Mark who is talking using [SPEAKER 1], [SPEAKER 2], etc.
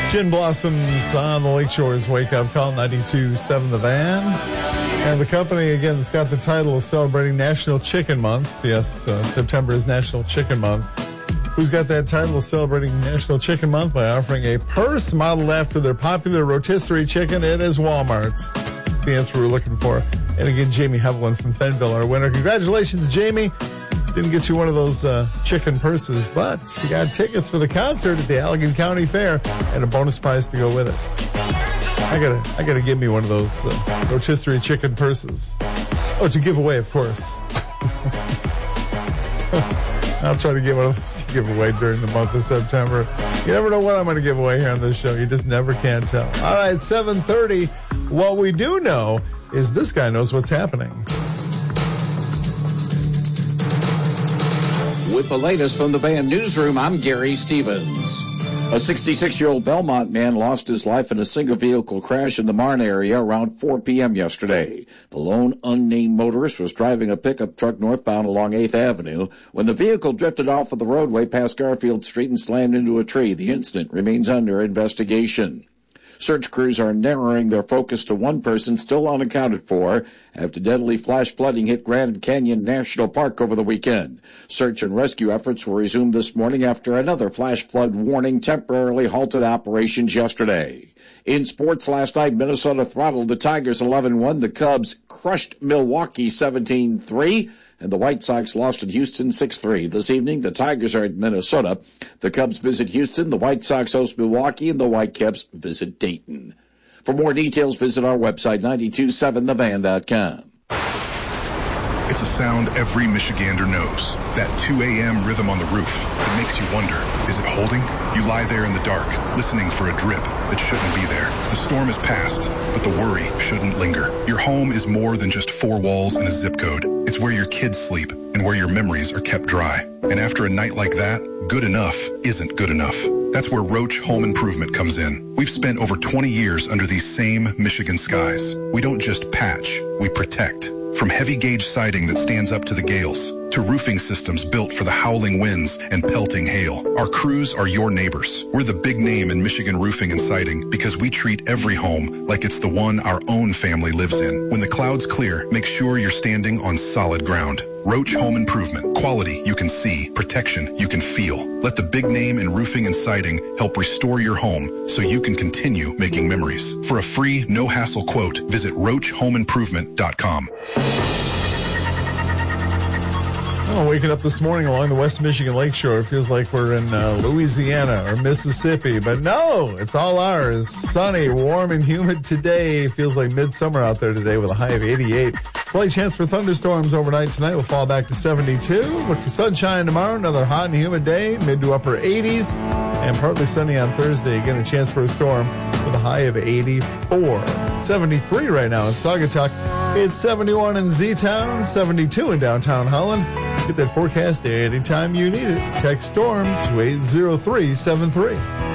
[SPEAKER 1] Gin Blossoms on the Lakeshore's Wake Up Call, 92.7 The Van. And the company, again, that's got the title of celebrating National Chicken Month. Yes, September is National Chicken Month. Who's got that title of celebrating National Chicken Month? By offering a purse modeled after their popular rotisserie chicken. It is Walmart's. That's the answer we're looking for. And again, Jamie Hevelin from Fenville, our winner. Congratulations, Jamie. Didn't get you one of those chicken purses, but you got tickets for the concert at the Allegan County Fair and a bonus prize to go with it. I gotta give me one of those rotisserie chicken purses. Oh, to give away, of course. I'll try to get one of those to give away during the month of September. You never know what I'm going to give away here on this show. You just never can tell. All right, 7:30. What we do know is this guy knows what's happening.
[SPEAKER 2] With the latest from the Van Newsroom, I'm Gary Stevens. A 66-year-old Belmont man lost his life in a single-vehicle crash in the Marne area around 4 p.m. yesterday. The lone unnamed motorist was driving a pickup truck northbound along 8th Avenue when the vehicle drifted off of the roadway past Garfield Street and slammed into a tree. The incident remains under investigation. Search crews are narrowing their focus to one person still unaccounted for after deadly flash flooding hit Grand Canyon National Park over the weekend. Search and rescue efforts were resumed this morning after another flash flood warning temporarily halted operations yesterday. In sports last night, Minnesota throttled the Tigers 11-1. The Cubs crushed Milwaukee 17-3. And the White Sox lost at Houston 6-3. This evening, the Tigers are at Minnesota. The Cubs visit Houston, the White Sox host Milwaukee, and the Whitecaps visit Dayton. For more details, visit our website, 927thevan.com.
[SPEAKER 3] It's a sound every Michigander knows. That 2 a.m. rhythm on the roof that makes you wonder, is it holding? You lie there in the dark, listening for a drip that shouldn't be there. The storm is past, but the worry shouldn't linger. Your home is more than just four walls and a zip code. It's where your kids sleep and where your memories are kept dry. And after a night like that, good enough isn't good enough. That's where Roach Home Improvement comes in. We've spent over 20 years under these same Michigan skies. We don't just patch, we protect. From heavy gauge siding that stands up to the gales, to roofing systems built for the howling winds and pelting hail. Our crews are your neighbors. We're the big name in Michigan roofing and siding because we treat every home like it's the one our own family lives in. When the clouds clear, make sure you're standing on solid ground. Roach Home Improvement. Quality you can see, protection you can feel. Let the big name in roofing and siding help restore your home so you can continue making memories. For a free, no-hassle quote, visit RoachHomeImprovement.com.
[SPEAKER 1] Oh, waking up this morning along the West Michigan Lakeshore, it feels like we're in Louisiana or Mississippi, but no, it's all ours. Sunny, warm, and humid today. Feels like midsummer out there today with a high of 88. Slight chance for thunderstorms overnight tonight. We'll fall back to 72. Look for sunshine tomorrow. Another hot and humid day, mid to upper 80s, and partly sunny on Thursday. Again, a chance for a storm with a high of 84. 73 right now in Saugatuck. It's 71 in Z-Town, 72 in downtown Holland. Get that forecast anytime you need it. Text STORM to 80373.